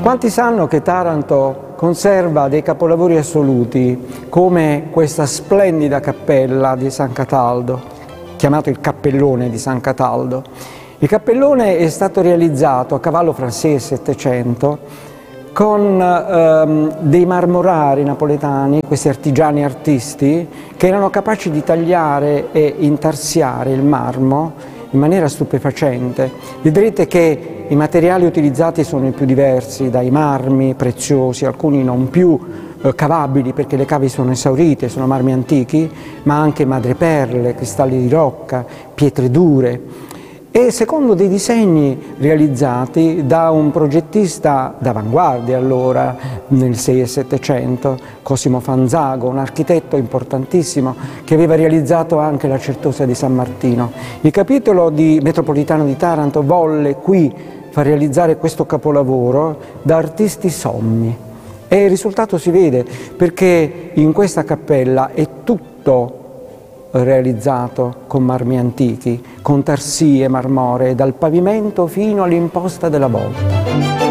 Quanti sanno che Taranto conserva dei capolavori assoluti come questa splendida cappella di San Cataldo, chiamato il Cappellone di San Cataldo. Il cappellone è stato realizzato a cavallo fra il 6 e il 700 con dei marmorari napoletani, questi artigiani artisti, che erano capaci di tagliare e intarsiare il marmo in maniera stupefacente. Vedrete che i materiali utilizzati sono i più diversi, dai marmi preziosi, alcuni non più cavabili perché le cavi sono esaurite, sono marmi antichi, ma anche madreperle, cristalli di rocca, pietre dure. E secondo dei disegni realizzati da un progettista d'avanguardia allora, nel 6 e 700, Cosimo Fanzago, un architetto importantissimo che aveva realizzato anche la Certosa di San Martino. Il capitolo metropolitano di Taranto volle qui far realizzare questo capolavoro da artisti sommi e il risultato si vede perché in questa cappella è tutto realizzato con marmi antichi, con tarsie marmoree, dal pavimento fino all'imposta della volta.